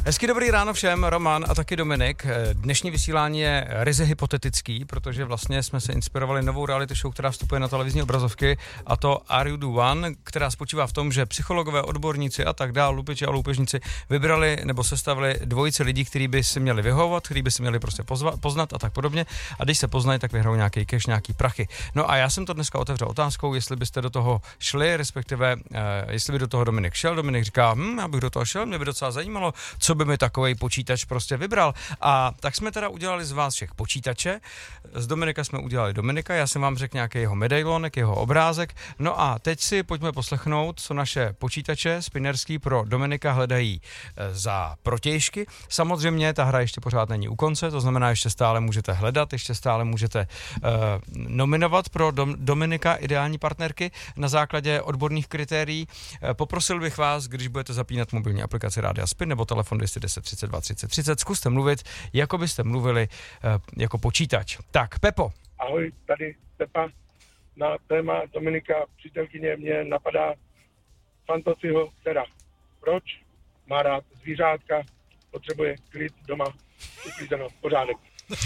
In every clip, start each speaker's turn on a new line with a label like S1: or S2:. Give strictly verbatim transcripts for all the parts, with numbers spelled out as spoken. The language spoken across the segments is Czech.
S1: Hezky dobrý ráno všem, Roman a taky Dominik. Dnešní vysílání je ryze hypotetický, protože vlastně jsme se inspirovali novou reality show, která vstupuje na televizní obrazovky, a to Are You The One, která spočívá v tom, že psychologové, odborníci a tak dál, lupiči a loupežníci vybrali nebo sestavili dvojice lidí, kteří by si měli vyhovovat, kteří by si měli prostě pozva, poznat a tak podobně. A když se poznají, tak vyhrajou nějaký cash, nějaký prachy. No a já jsem to dneska otevřel otázkou, jestli byste do toho šli, respektive eh, jestli by do toho Dominik šel. Dominik říká, hm, já bych do toho šel, mě by docela zajímalo, co by mi takovej počítač prostě vybral. A tak jsme teda udělali z vás všech počítače. Z Dominika jsme udělali Dominika, já jsem vám řekl nějaký jeho medailonek, jeho obrázek. No a teď si pojďme poslechnout, co naše počítače spinnerský pro Dominika hledají za protějšky. Samozřejmě ta hra ještě pořád není u konce, to znamená, ještě stále můžete hledat, ještě stále můžete uh, nominovat pro Dom- Dominika ideální partnerky na základě odborných kritérií. Uh, poprosil bych vás, když budete zapínat mobilní aplikaci Rádia Spin nebo telefon dvě stě deset třicet dva třicet třicet, zkuste mluvit, jako byste mluvili uh, jako počítač. Tak, Pepo.
S2: Ahoj, tady Pepa. Na téma Dominika, přítelkyně, mě napadá Fantociho dcera. Proč? Má rád zvířátka, potřebuje klid doma, uklízeno, pořádek.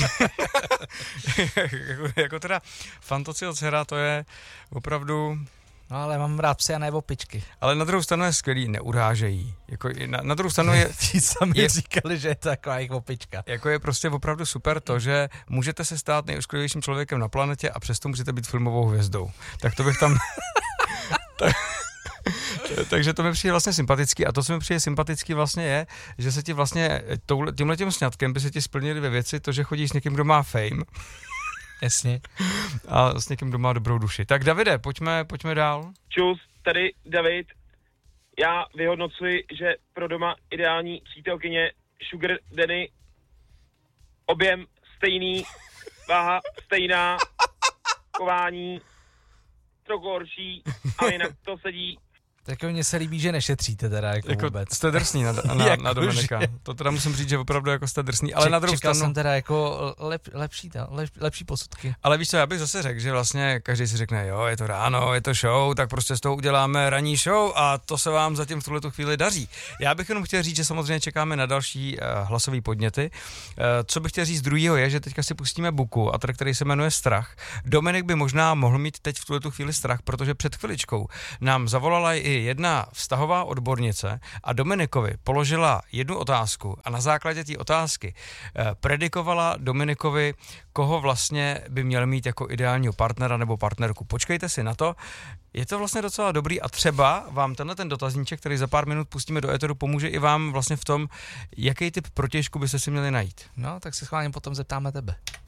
S1: jako, jako teda Fantociho dcera, to je opravdu...
S3: No ale mám rád psy a ne opičky.
S1: Ale na druhou stranu je skvělý, neurážejí. Jako na, na druhou stranu je...
S3: Ti sami je, říkali, že je to taková jak opička.
S1: Jako je prostě opravdu super to, že můžete se stát nejoskvělejším člověkem na planetě a přesto můžete být filmovou hvězdou. Tak to bych tam... tak... Takže to mi přijde vlastně sympatický a to, co mi přijde sympatický vlastně je, že se ti vlastně tímhletím sňatkem by se ti splnili dvě věci, to, že chodíš s někým, kdo má fame.
S3: Jasně.
S1: A s někým, kdo má dobrou duši. Tak Davide, pojďme, pojďme dál.
S4: Čus, tady David. Já vyhodnocuji, že pro doma ideální přítelkyně Sugar Daddy, objem stejný, váha stejná, chování trochu horší, ale jinak to sedí.
S3: Tak mně se líbí, že nešetříte teda jako,
S1: jako
S3: vůbec.
S1: Jste drsný na, na,
S3: jako
S1: na Dominika. Že... To teda musím říct, že opravdu jako jste drsný. Ale
S3: Ček,
S1: na druhou
S3: čekal
S1: stranu...
S3: jsem teda jako lep, lepší, ta, lep, lepší posudky.
S1: Ale víš co, já bych zase řekl, že vlastně každý si řekne, jo, je to ráno, je to show, tak prostě z toho uděláme ranní show a to se vám zatím v tuhletu chvíli daří. Já bych jenom chtěl říct, že samozřejmě čekáme na další uh, hlasové podněty. Uh, co bych chtěl říct druhýho je, že teďka si pustíme buku, a který se jmenuje Strach. Dominik by možná mohl mít teď v tuhletu chvíli strach, protože před chviličkou nám zavolala i jedna vztahová odbornice a Dominikovi položila jednu otázku a na základě té otázky eh, predikovala Dominikovi, koho vlastně by měl mít jako ideálního partnera nebo partnerku. Počkejte si na to, je to vlastně docela dobrý a třeba vám tenhle ten dotazníček, který za pár minut pustíme do éteru, pomůže i vám vlastně v tom, jaký typ protějšku byste si měli najít.
S3: No, tak se schválně potom zeptáme tebe.